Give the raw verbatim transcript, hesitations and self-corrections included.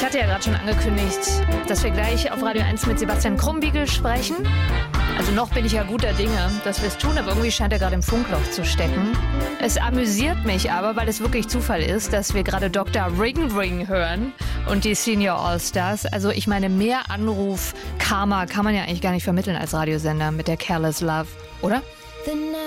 hatte ja gerade schon angekündigt, dass wir gleich auf Radio eins mit Sebastian Krumbiegel sprechen. Also noch bin ich ja guter Dinge, dass wir es tun, aber irgendwie scheint er gerade im Funkloch zu stecken. Es amüsiert mich aber, weil es wirklich Zufall ist, dass wir gerade Doktor Ring Ring hören und die Senior All-Stars. Also ich meine, mehr Anruf-Karma kann man ja eigentlich gar nicht vermitteln als Radiosender mit der Careless Love, oder?